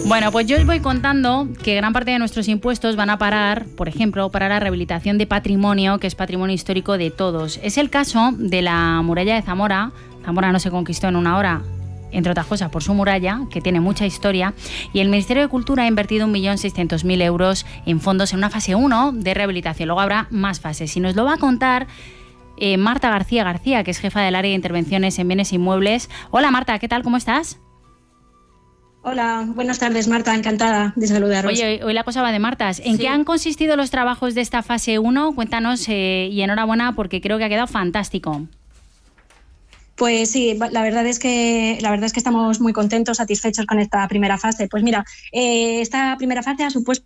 Bueno, pues yo os voy contando que gran parte de nuestros impuestos van a parar, por ejemplo, para la rehabilitación de patrimonio, que es patrimonio histórico de todos. Es el caso de la muralla de Zamora. Zamora no se conquistó en una hora, entre otras cosas por su muralla, que tiene mucha historia, y el Ministerio de Cultura ha invertido 1.600.000 euros en fondos en una fase 1 de rehabilitación. Luego habrá más fases. Y nos lo va a contar Marta García, que es jefa del área de intervenciones en bienes inmuebles. Hola Marta, ¿qué tal? ¿Cómo estás? Hola, buenas tardes Marta, encantada de saludaros. Oye, hoy la cosa va de Martas. ¿En qué han consistido los trabajos de esta fase 1? Cuéntanos y enhorabuena porque creo que ha quedado fantástico. Pues sí, la verdad es que estamos muy contentos, satisfechos con esta primera fase. Pues mira, esta primera fase ha supuesto...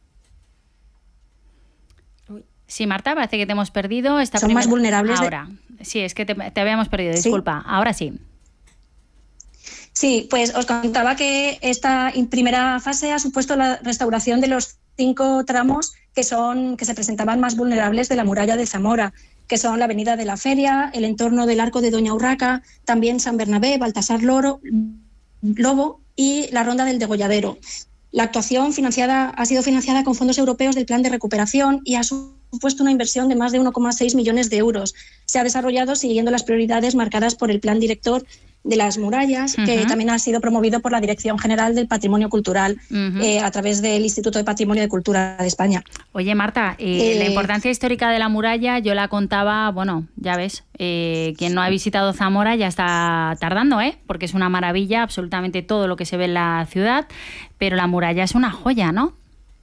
Sí, Marta, parece que te hemos perdido. Son más vulnerables. Ahora, sí, es que te habíamos perdido, disculpa. ¿Sí? Ahora sí. Sí, pues os contaba que esta primera fase ha supuesto la restauración de los 5 tramos que se presentaban más vulnerables de la muralla de Zamora, que son la Avenida de la Feria, el entorno del Arco de Doña Urraca, también San Bernabé, Baltasar Lobo y la Ronda del Degolladero. La actuación ha sido financiada con fondos europeos del Plan de Recuperación y ha supuesto una inversión de más de 1,6 millones de euros. Se ha desarrollado siguiendo las prioridades marcadas por el Plan Director de las Murallas, que también ha sido promovido por la Dirección General del Patrimonio Cultural a través del Instituto de Patrimonio de Cultura de España. Oye, Marta, la importancia histórica de la muralla yo la contaba, bueno, ya ves, quien no ha visitado Zamora ya está tardando, porque es una maravilla absolutamente todo lo que se ve en la ciudad, pero la muralla es una joya, ¿no?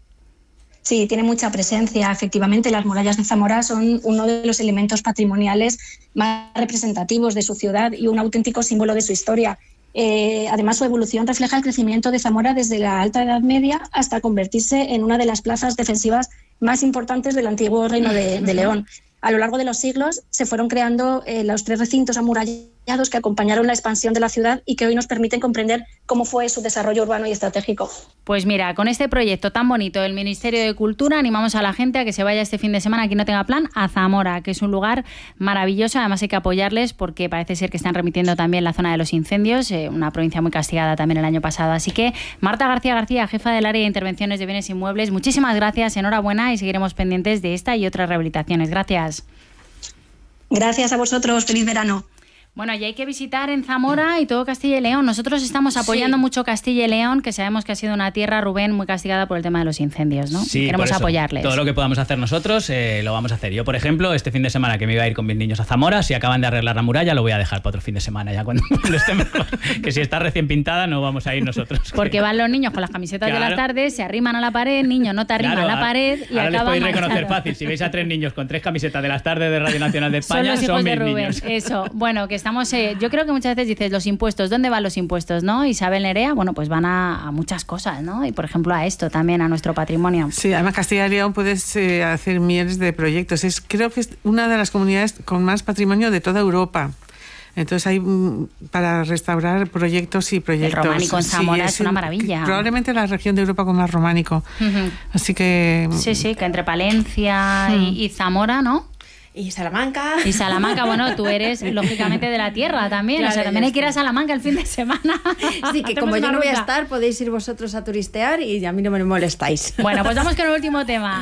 Sí, tiene mucha presencia. Efectivamente, las murallas de Zamora son uno de los elementos patrimoniales más representativos de su ciudad y un auténtico símbolo de su historia. Además, su evolución refleja el crecimiento de Zamora desde la Alta Edad Media hasta convertirse en una de las plazas defensivas más importantes del antiguo Reino de León. A lo largo de los siglos se fueron creando los 3 recintos amurallados que acompañaron la expansión de la ciudad y que hoy nos permiten comprender cómo fue su desarrollo urbano y estratégico. Pues mira, con este proyecto tan bonito del Ministerio de Cultura animamos a la gente a que se vaya este fin de semana, quien no tenga plan, a Zamora, que es un lugar maravilloso. Además hay que apoyarles porque parece ser que están remitiendo también la zona de los incendios, una provincia muy castigada también el año pasado. Así que Marta García, jefa del área de intervenciones de bienes inmuebles, muchísimas gracias, enhorabuena y seguiremos pendientes de esta y otras rehabilitaciones. Gracias. Gracias a vosotros, feliz verano. Bueno, y hay que visitar en Zamora y todo Castilla y León. Nosotros estamos apoyando mucho Castilla y León, que sabemos que ha sido una tierra, Rubén, muy castigada por el tema de los incendios, ¿no? Sí, queremos apoyarles. Todo lo que podamos hacer nosotros lo vamos a hacer. Yo, por ejemplo, este fin de semana que me iba a ir con mis niños a Zamora, si acaban de arreglar la muralla, lo voy a dejar para otro fin de semana, ya cuando esté mejor. Que si está recién pintada, no vamos a ir nosotros. Porque van los niños con las camisetas de las tardes, se arriman a la pared, niño, no te arriman a la pared y ahora acaban les podéis reconocer fácil. Si veis a 3 niños con 3 camisetas de las tardes de Radio Nacional de España, son mis niños. Eso, bueno, que estamos... yo creo que muchas veces dices, los impuestos, ¿dónde van los impuestos? ¿No? Isabel Nerea, bueno, pues van a muchas cosas, ¿no? Y por ejemplo a esto también, a nuestro patrimonio. Sí, además Castilla y León puedes hacer miles de proyectos. Creo que es una de las comunidades con más patrimonio de toda Europa. Entonces hay para restaurar proyectos y proyectos. El románico en Zamora es una maravilla. Probablemente la región de Europa con más románico. Así que... Sí, que entre Palencia y Zamora, ¿no? Y Salamanca. Y Salamanca, bueno, tú eres lógicamente de la tierra también, claro, o sea, también hay que ir a Salamanca el fin de semana. Sí, que como yo no voy a estar, podéis ir vosotros a turistear y a mí no me molestáis. Bueno, pues vamos con el último tema.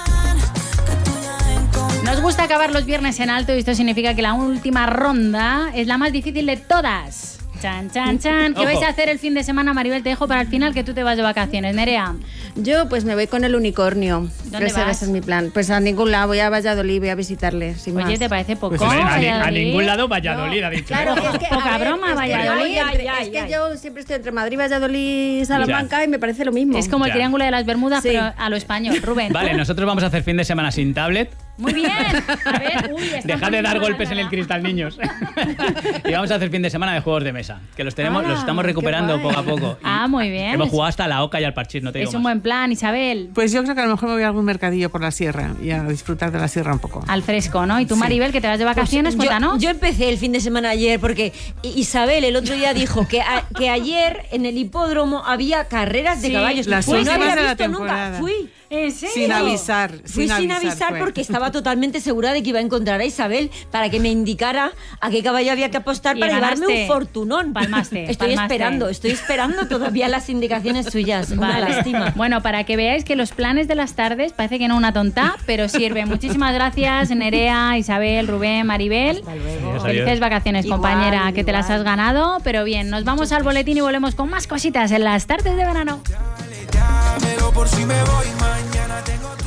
Nos gusta acabar los viernes en alto y esto significa que la última ronda es la más difícil de todas. Chan, chan, chan. ¿Qué vais a hacer el fin de semana, Maribel? Te dejo para el final, que tú te vas de vacaciones. Nerea. Yo pues me voy con el unicornio. ¿Dónde vas? Ese es mi plan. Pues a ningún lado, voy a Valladolid, voy a visitarle. Sin Oye, más. ¿te parece poco? Pues a ningún lado Valladolid, ha dicho. Claro, es que, poca broma, Valladolid. Es que yo siempre estoy entre Madrid, Valladolid y Salamanca y me parece lo mismo. Es como el Triángulo de las Bermudas, pero a lo español. Rubén. Vale, nosotros vamos a hacer fin de semana sin tablet. Muy bien. A ver, dejad de dar golpes en el cristal, niños. Y vamos a hacer fin de semana de juegos de mesa, que los estamos recuperando poco a poco. Muy bien. Hemos jugado hasta la oca y al parchís, no te digo Es un buen plan, Isabel. Pues yo creo que a lo mejor me voy a algún mercadillo por la sierra y a disfrutar de la sierra un poco. Al fresco, ¿no? ¿Y tú, Maribel, que te vas de vacaciones? Pues cuéntanos. Yo empecé el fin de semana ayer porque Isabel el otro día dijo que ayer en el hipódromo había carreras de caballos. Las no últimas había de la visto temporada. nunca. Fui. ¿En serio? Sin avisar. Fui sin avisar fue. porque estaba totalmente segura de que iba a encontrar a Isabel para que me indicara a qué caballo había que apostar Y para llevarme ganaste. un fortunón. Palmaste. Estoy esperando todavía las indicaciones suyas. Una Vale. lástima. Bueno, para que veáis que los planes de las tardes parece que no una tonta, pero sirven. Muchísimas gracias, Nerea, Isabel, Rubén, Maribel. Hasta luego. Adiós, Felices adiós. vacaciones, Igual, compañera, que te las igual. has ganado. Pero bien, nos vamos al boletín y volvemos con más cositas en las tardes de verano. Llámelo por si me voy, mañana tengo tu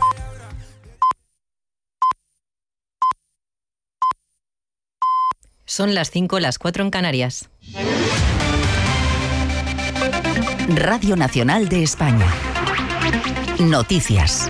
Son las 5, las 4 en Canarias. Radio Nacional de España. Noticias.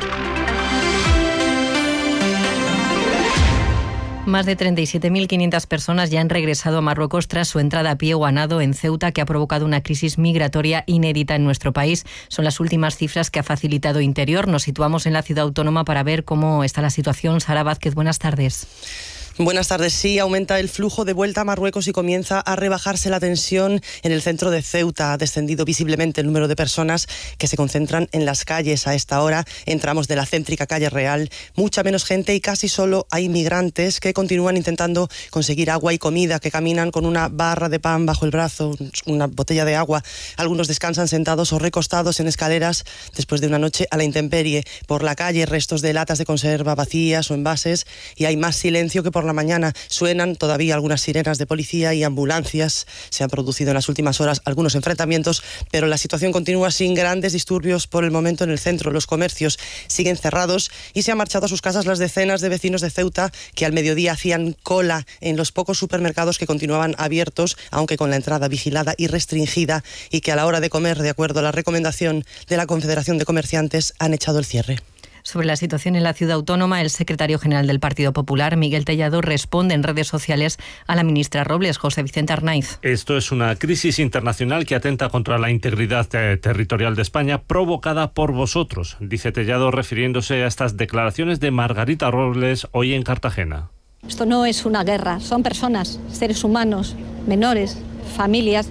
Más de 37.500 personas ya han regresado a Marruecos tras su entrada a pie o a nado en Ceuta, que ha provocado una crisis migratoria inédita en nuestro país. Son las últimas cifras que ha facilitado Interior. Nos situamos en la ciudad autónoma para ver cómo está la situación. Sara Vázquez, buenas tardes. Buenas tardes. Sí, aumenta el flujo de vuelta a Marruecos y comienza a rebajarse la tensión en el centro de Ceuta. Ha descendido visiblemente el número de personas que se concentran en las calles a esta hora, en tramos de la céntrica calle Real. Mucha menos gente y casi solo hay migrantes que continúan intentando conseguir agua y comida, que caminan con una barra de pan bajo el brazo, una botella de agua. Algunos descansan sentados o recostados en escaleras después de una noche a la intemperie. Por la calle, restos de latas de conserva vacías o envases, y hay más silencio que por la mañana. Suenan todavía algunas sirenas de policía y ambulancias. Se han producido en las últimas horas algunos enfrentamientos, pero la situación continúa sin grandes disturbios por el momento en el centro. Los comercios siguen cerrados y se han marchado a sus casas las decenas de vecinos de Ceuta que al mediodía hacían cola en los pocos supermercados que continuaban abiertos, aunque con la entrada vigilada y restringida, y que a la hora de comer, de acuerdo a la recomendación de la Confederación de Comerciantes, han echado el cierre. Sobre la situación en la ciudad autónoma, el secretario general del Partido Popular, Miguel Tellado, responde en redes sociales a la ministra Robles, José Vicente Arnaiz. Esto es una crisis internacional que atenta contra la integridad territorial de España, provocada por vosotros, dice Tellado, refiriéndose a estas declaraciones de Margarita Robles hoy en Cartagena. Esto no es una guerra, son personas, seres humanos, menores, familias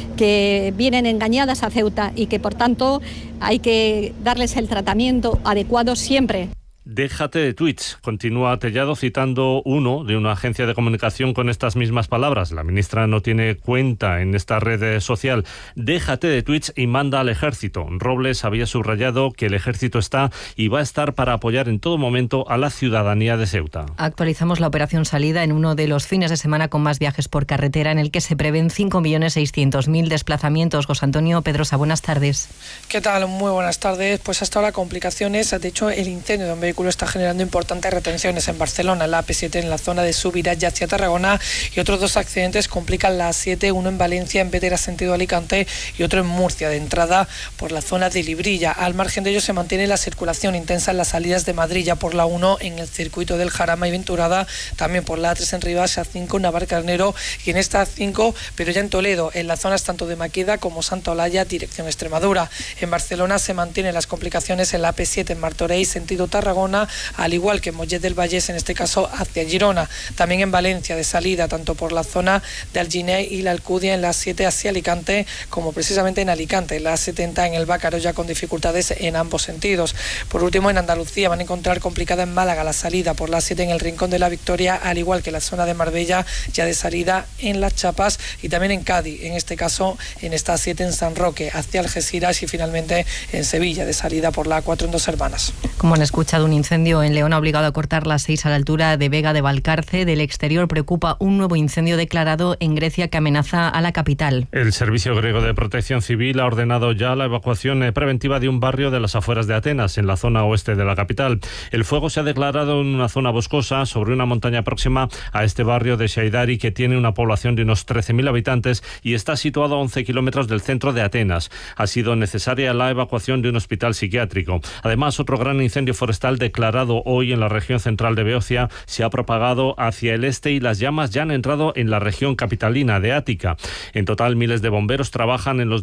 que vienen engañadas a Ceuta y que por tanto hay que darles el tratamiento adecuado siempre. Déjate de tweets, continúa Tellado citando uno de una agencia de comunicación con estas mismas palabras. La ministra no tiene cuenta en esta red social. Déjate de tweets y manda al ejército. Robles había subrayado que el ejército está y va a estar para apoyar en todo momento a la ciudadanía de Ceuta. Actualizamos la operación Salida en uno de los fines de semana con más viajes por carretera, en el que se prevén 5.600.000 desplazamientos. José Antonio Pedrosa, buenas tardes. ¿Qué tal? Muy buenas tardes. Pues hasta ahora complicaciones. De hecho, el incendio de un vehículo está generando importantes retenciones en Barcelona, en la AP7, en la zona de Subirats hacia Tarragona, y otros dos accidentes complican la A7, uno en Valencia, en Bétera, sentido Alicante, y otro en Murcia, de entrada por la zona de Librilla. Al margen de ello se mantiene la circulación intensa en las salidas de Madrid, ya por la 1 en el circuito del Jarama y Venturada, también por la A3 en Rivas, A5 en Navarcarnero, y en esta A5, pero ya en Toledo, en las zonas tanto de Maqueda como Santa Olalla, dirección Extremadura. En Barcelona se mantienen las complicaciones en la AP7 en Martorell, sentido Tarragona, al igual que en Mollet del Vallès, en este caso hacia Girona. También en Valencia, de salida tanto por la zona de Alginet y la Alcudia en la 7 hacia Alicante, como precisamente en Alicante, en la 70 en el Bácaro, ya con dificultades en ambos sentidos. Por último, en Andalucía van a encontrar complicada en Málaga la salida por la 7 en el Rincón de la Victoria, al igual que la zona de Marbella, ya de salida en Las Chapas, y también en Cádiz, en este caso en esta 7 en San Roque hacia Algeciras, y finalmente en Sevilla, de salida por la 4 en Dos Hermanas. Como han escuchado, un incendio en León ha obligado a cortar la 6 a la altura de Vega de Valcarce. Del exterior preocupa un nuevo incendio declarado en Grecia que amenaza a la capital. El Servicio Griego de Protección Civil ha ordenado ya la evacuación preventiva de un barrio de las afueras de Atenas, en la zona oeste de la capital. El fuego se ha declarado en una zona boscosa sobre una montaña próxima a este barrio de Shaidari, que tiene una población de unos 13.000 habitantes y está situado a 11 kilómetros del centro de Atenas. Ha sido necesaria la evacuación de un hospital psiquiátrico. Además, otro gran incendio forestal declarado hoy en la región central de Beocia se ha propagado hacia el este y las llamas ya han entrado en la región capitalina de Ática. En total, miles de bomberos trabajan en los